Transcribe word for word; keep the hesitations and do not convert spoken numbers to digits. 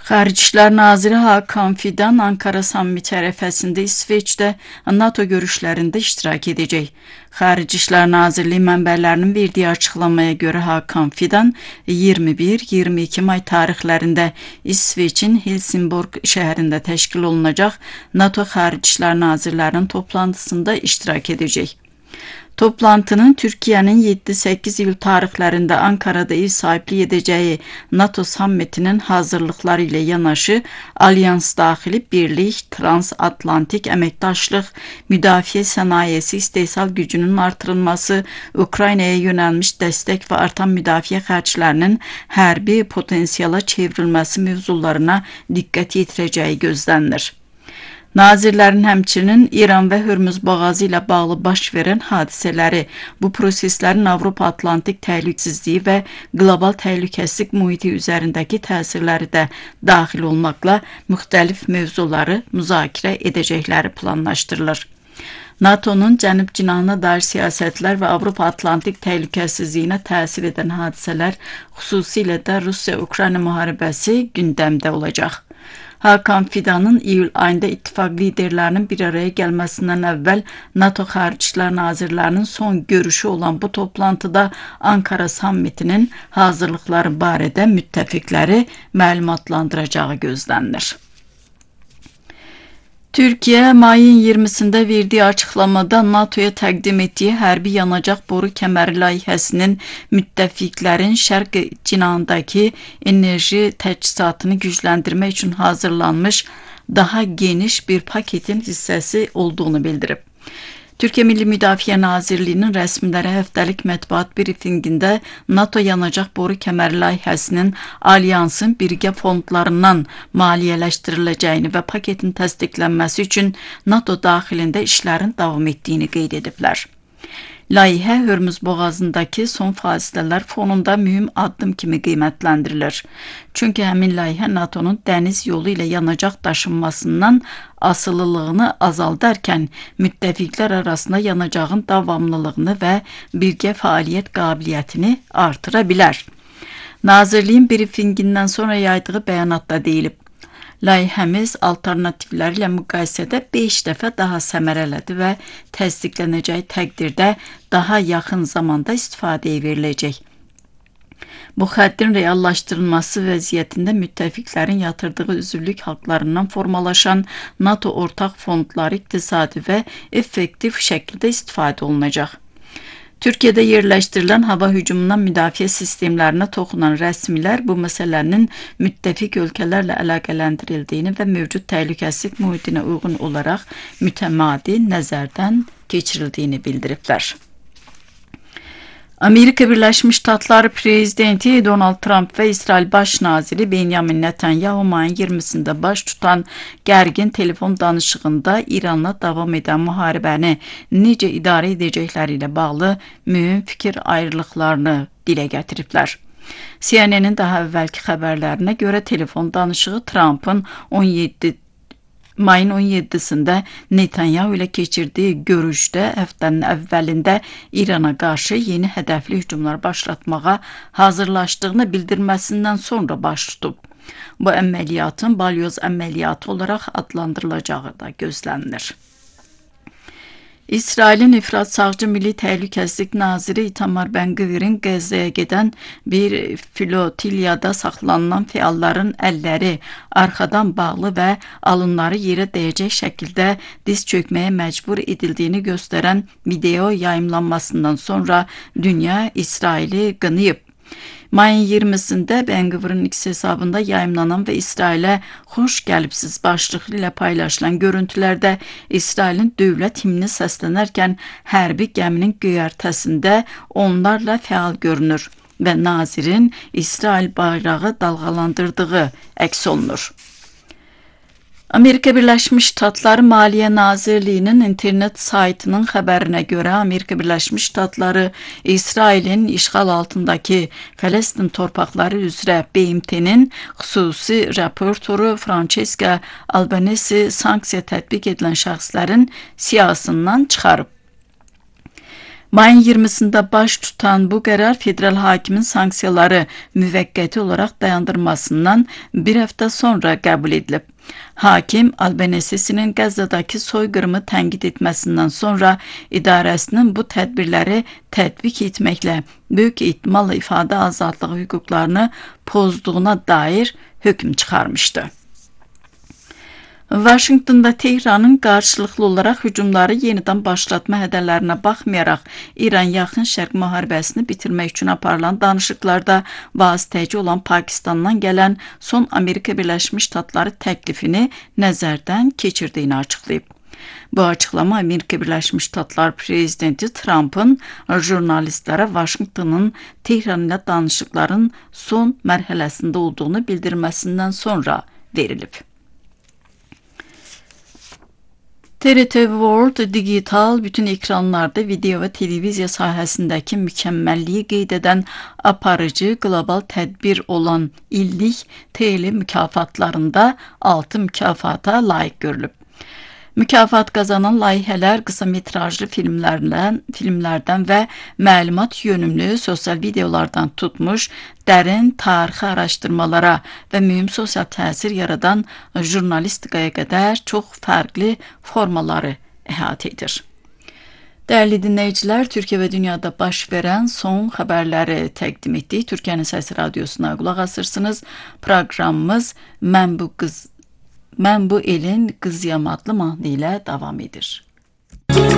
Xarici İşlər Naziri Hakan Fidan Ankara sammiti ərəfəsində İsveçdə NATO görüşlərində iştirak edəcək. Xarici İşlər Nazirliyi mənbələrinin verdiyi açıqlamaya görə Hakan Fidan iyirmi bir iyirmi iki may tarixlərində İsveçin Helsingborg şəhərində təşkil olunacaq NATO Xarici İşlər Nazirlərinin toplantısında iştirak edəcək. Toplantının Türkiye'nin yedi sekiz iyul tarihlərində Ankara'da ev sahipliği edeceği NATO sammitinin hazırlıkları ile yanaşı Alyans daxili birlik, transatlantik əməkdaşlıq, müdafiə sənayesi istehsal gücünün artırılması, Ukraynaya yönəlmiş dəstək və artan müdafiə xərclərinin hərbi potensiala çevrilməsi mövzularına diqqət yetirəcəyi gözlənilir. Nazirlərin həmçinin İran və Hörmüz boğazı ilə bağlı baş verən hadisələri, bu proseslərin Avropa-Atlantik təhlükəsizliyi və qlobal təhlükəsizlik mühiti üzərindəki təsirləri də daxil olmaqla müxtəlif mövzuları müzakirə edəcəkləri planlaşdırılır. NATO'nun Cənub cinahına dair siyasətlər və Avropa-Atlantik təhlükəsizliyinə təsir edən hadisələr, xüsusilə də Rusiya-Ukrayna müharibəsi gündəmdə olacaq. Hakan Fidan'ın iyul ayında ittifak liderlərinin bir araya gəlməsindən əvvəl NATO Xarici İşlər Nazirlərinin son görüşü olan bu toplantıda Ankara sammitinin hazırlıkları barədə müttəfiqləri məlumatlandıracağı gözlənilir. Türkiye, mayın iyirmisində verdiği açıqlamada NATO'ya təqdim etdiyi hərbi yanacaq boru kəməri layihəsinin müttəfiqlərin şərq cinahındakı enerji təchizatını gücləndirmək üçün hazırlanmış daha geniş bir paketin hissəsi olduğunu bildirib. Türkiye Milli Müdafiə Nazirliyinin rəsmiləri həftəlik mətbuat briefingində NATO yanacaq boru kəməri layihəsinin Alyansın birgə fondlarından maliyyələşdiriləcəyini və paketin təsdiqlənməsi üçün NATO daxilində işlərin davam etdiyini qeyd ediblər. Layihə Hörmüz boğazındakı son fasilələr fonunda mühüm addım kimi qiymətləndirilir. Çünki həmin layihə NATO'nun dəniz yolu ilə yanacaq daşınmasından asılılığını azaldarkən müttəfiqlər arasında yanacağın davamlılığını və birgə fəaliyyət qabiliyyətini artıra bilər. Nazirliyin briefingindən sonra yaydığı bəyanatda deyilib. Layihəmiz alternativlərlə müqayisədə beş dəfə daha səmərəlidir və təsdiqlənəcəyi təqdirdə daha yaxın zamanda istifadəyə veriləcək. Bu xəttin reallaşdırılması vəziyyətində müttəfiqlərin yatırdığı üzvlük haqlarından formalaşan NATO ortaq fondları iqtisadi və effektiv şəkildə istifadə olunacaq. Türkiye'de yerləşdirilən hava hücumundan müdafiə sistemlərinə toxunan rəsmilər bu məsələnin müttəfiq ölkələrlə əlaqələndirildiyini və mövcud təhlükəsizlik mühitinə uyğun olaraq mütəmadi nəzərdən keçirildiyini bildiriblər. Amerika Birləşmiş Ştatları Prezidenti Donald Trump və İsrail Baş Naziri Benjamin Netanyahu mayın iyirmisində baş tutan gərgin telefon danışığında İranla davam edən müharibəni necə idarə edəcəkləri ilə bağlı mühüm fikir ayrılıqlarını dilə gətiriblər. C N N'in daha əvvəlki xəbərlərinə görə telefon danışığı Trump'ın mayın on yeddisində Netanyahu ilə keçirdiyi görüşdə həftənin əvvəlində İrana qarşı yeni hədəfli hücumlar başlatmağa hazırlaşdığını bildirməsindən sonra baş tutub. Bu əməliyyatın balyoz əməliyyatı olaraq adlandırılacağı da gözlənilir. İsrailin İfrat Sağcı Milli Təhlükəsizlik Naziri İtamar Ben-Gvir'in Qəzzəyə gedən bir flotiliyada saxlanılan fəalların əlləri arxadan bağlı və alınları yerə dəyəcək şəkildə diz çökməyə məcbur edildiyini göstərən video yayımlanmasından sonra dünya İsraili qınayıb. Mayın iyirmisində Ben-Gvir'in X hesabında yayımlanan və İsrailə xoş gəlibsiz başlıqlı ilə paylaşılan görüntülərdə İsrailin dövlət himni səslənərkən hərbi gəminin göyərtəsində onlarla fəal görünür və nazirin İsrail bayrağı dalğalandırdığı əks olunur. Amerika Birləşmiş Ştatları Maliyyə Nazirliyinin internet saytının xəbərinə görə Amerika Birləşmiş Ştatları İsrailin işğal altındakı Fələstin torpaqları üzrə B M T'nin xüsusi raportoru Francesca Albanese sanksiya tətbiq edilən şəxslərin siyahısından çıxarıb. Mayın iyirmisində baş tutan bu qərar federal hakimin sanksiyaları müvəqqəti olaraq dayandırmasından bir həftə sonra qəbul edilib. Hakim Albanesisinin Qəzzadakı soyqırımı tənqid etməsindən sonra idarəsinin bu tədbirləri tətbiq etməklə böyük ehtimalla ifadə azadlığı hüquqlarını pozduğuna dair hökm çıxarmışdı. Washingtonda Tehranın qarşılıqlı olaraq hücumları yenidən başlatma hədələrinə baxmayaraq, İran yaxın şərq müharibəsini bitirmək üçün aparılan danışıqlarda vasitəci olan Pakistandan gələn son Amerika Birləşmiş Ştatları təklifini nəzərdən keçirdiyini açıqlayıb. Bu açıqlama Amerika Birləşmiş Ştatları prezidenti Trump'ın jurnalistlərə Washingtonun Tehran ilə danışıqların son mərhələsində olduğunu bildirməsindən sonra verilib. T R T World Digital bütün ekranlarda video və televiziya sahəsindəki mükəmməlliyi qeyd edən aparıcı qlobal tədbir olan illik T L mükafatlarında altı mükafata layiq görülüb. Mükafat qazanan layihələr qısa metrajlı filmlərdən, filmlərdən və məlumat yönümlü sosial videolardan tutmuş, dərin tarixi araşdırmalara və mühüm sosial təsir yaradan jurnalistikaya qədər çox fərqli formaları əhatə edir. Dəyərli dinləyicilər, Türkiyə və dünyada baş verən son xəbərləri təqdim etdik. Türkiyənin Səsi Radiosuna qulaq asırsınız. Proqramımız Mən bu qız Mən bu elin qızıyam adlı mahnı ilə davam edir.